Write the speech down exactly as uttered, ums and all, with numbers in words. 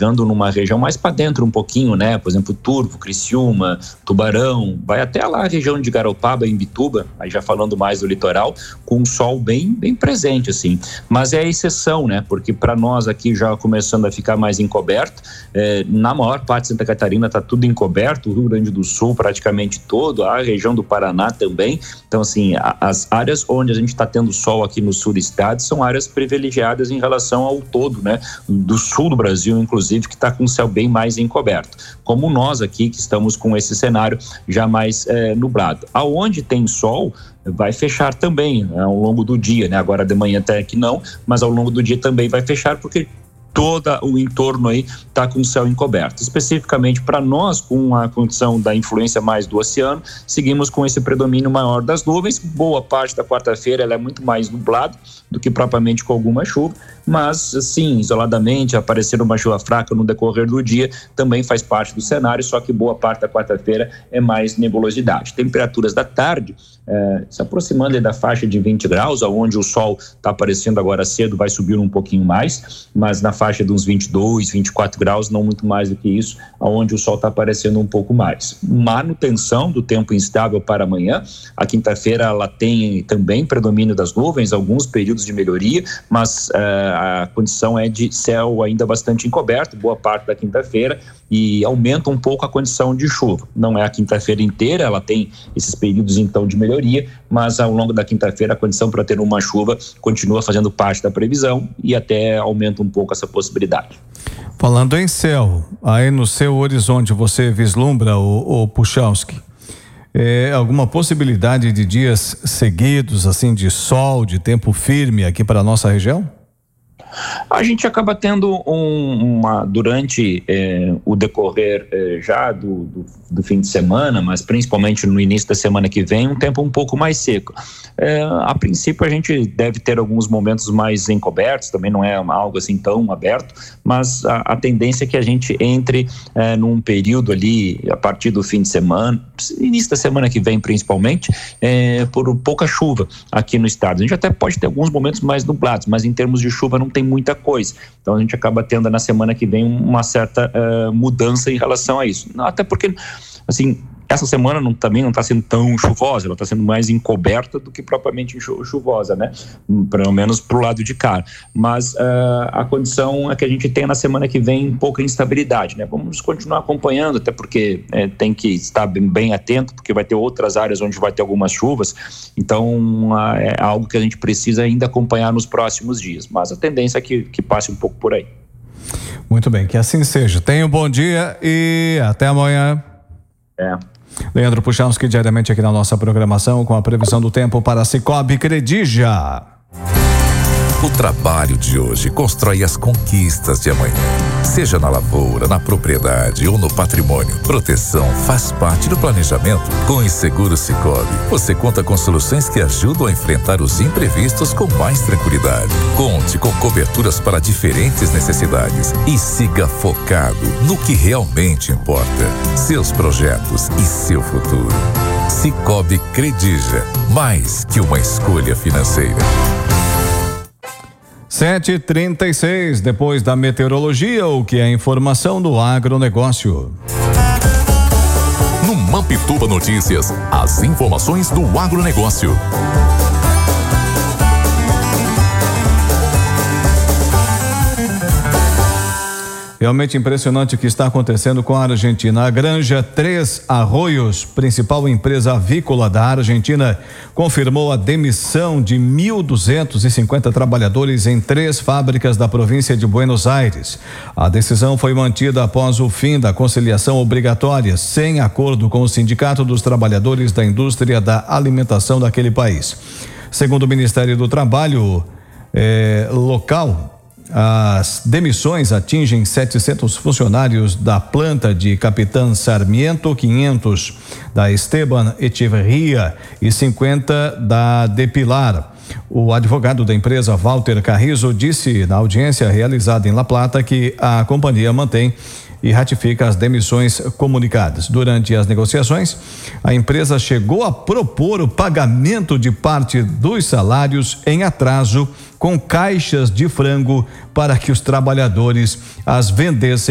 chegando numa região mais para dentro um pouquinho, né? Por exemplo, Turvo, Criciúma, Tubarão, vai até lá a região de Garopaba, em Bituba, aí já falando mais do litoral, com um sol bem, bem presente, assim. Mas é a exceção, né? Porque para nós aqui já começando a ficar mais encoberto, é, na maior parte de Santa Catarina está tudo encoberto, o Rio Grande do Sul praticamente todo, a região do Paraná também. Então, assim, a, as áreas onde a gente está tendo sol aqui no sul do estado são áreas privilegiadas em relação ao todo, né? Do sul do Brasil, inclusive, que está com o céu bem mais encoberto. Como nós aqui, que estamos com esse cenário já mais é, nublado. Aonde tem sol, vai fechar também, né, ao longo do dia, né? Agora de manhã até que não, mas ao longo do dia também vai fechar, porque todo o entorno aí está com o céu encoberto. Especificamente para nós, com a condição da influência mais do oceano, seguimos com esse predomínio maior das nuvens. Boa parte da quarta-feira ela é muito mais nublado do que propriamente com alguma chuva, mas sim, isoladamente, aparecer uma chuva fraca no decorrer do dia também faz parte do cenário, só que boa parte da quarta-feira é mais nebulosidade. Temperaturas da tarde eh, se aproximando da faixa de vinte graus, onde o sol está aparecendo agora cedo, vai subir um pouquinho mais, mas na faixa de uns vinte e dois, vinte e quatro graus, não muito mais do que isso, onde o sol está aparecendo um pouco mais. Manutenção do tempo instável para amanhã. A quinta-feira ela tem também predomínio das nuvens, alguns períodos de melhoria, mas uh, a condição é de céu ainda bastante encoberto, boa parte da quinta-feira, e aumenta um pouco a condição de chuva. Não é a quinta-feira inteira, ela tem esses períodos então de melhoria, mas ao longo da quinta-feira a condição para ter uma chuva continua fazendo parte da previsão e até aumenta um pouco essa possibilidade. Falando em céu, aí no seu horizonte você vislumbra, o, o Puchalski, é, alguma possibilidade de dias seguidos assim de sol, de tempo firme aqui para a nossa região? A gente acaba tendo um, uma, durante eh, o decorrer eh, já do, do, do fim de semana, mas principalmente no início da semana que vem, um tempo um pouco mais seco. Eh, a princípio a gente deve ter alguns momentos mais encobertos, também não é algo assim tão aberto, mas a, a tendência é que a gente entre eh, num período ali, a partir do fim de semana, início da semana que vem principalmente, eh, por pouca chuva aqui no estado. A gente até pode ter alguns momentos mais nublados, mas em termos de chuva não tem muita coisa, então a gente acaba tendo na semana que vem uma certa uh, mudança em relação a isso, até porque assim, essa semana não, também não está sendo tão chuvosa, ela está sendo mais encoberta do que propriamente chuvosa, né? Pelo menos pro lado de cá, mas uh, a condição é que a gente tem na semana que vem pouca instabilidade, né? Vamos continuar acompanhando, até porque é, tem que estar bem, bem atento, porque vai ter outras áreas onde vai ter algumas chuvas, então uh, é algo que a gente precisa ainda acompanhar nos próximos dias, mas a tendência é que, que passe um pouco por aí. Muito bem, que assim seja. Tenha um bom dia e até amanhã. É. Leandro Puchalski, diariamente aqui na nossa programação com a previsão do tempo para Cicobi Credija. O trabalho de hoje constrói as conquistas de amanhã. Seja na lavoura, na propriedade ou no patrimônio, proteção faz parte do planejamento. Com o Seguro Cicobi, você conta com soluções que ajudam a enfrentar os imprevistos com mais tranquilidade. Conte com coberturas para diferentes necessidades e siga focado no que realmente importa: seus projetos e seu futuro. Cicobi Credija, mais que uma escolha financeira. sete e trinta e seis, depois da meteorologia, o que é informação do agronegócio. No Mampituba Notícias, as informações do agronegócio. Realmente impressionante o que está acontecendo com a Argentina. A Granja Três Arroios, principal empresa avícola da Argentina, confirmou a demissão de mil duzentos e cinquenta trabalhadores em três fábricas da província de Buenos Aires. A decisão foi mantida após o fim da conciliação obrigatória, sem acordo com o Sindicato dos Trabalhadores da Indústria da Alimentação daquele país. Segundo o Ministério do Trabalho eh, local, as demissões atingem setecentos funcionários da planta de Capitán Sarmiento, quinhentos da Esteban Echeverria e cinquenta da Depilar. O advogado da empresa, Walter Carrizo, disse na audiência realizada em La Plata que a companhia mantém e ratifica as demissões comunicadas. Durante as negociações, a empresa chegou a propor o pagamento de parte dos salários em atraso com caixas de frango para que os trabalhadores as vendessem